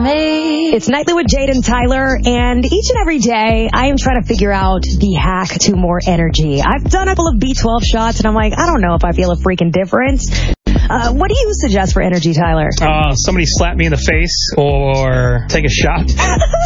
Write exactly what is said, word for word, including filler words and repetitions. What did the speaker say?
me. It's Nightly with Jade and Tyler, and each and every day, I am trying to figure out the hack to more energy. I've done a couple of B twelve shots, and I'm like, I don't know if I feel a freaking difference. Uh, what do you suggest for energy, Tyler? Uh, somebody slap me in the face or take a shot.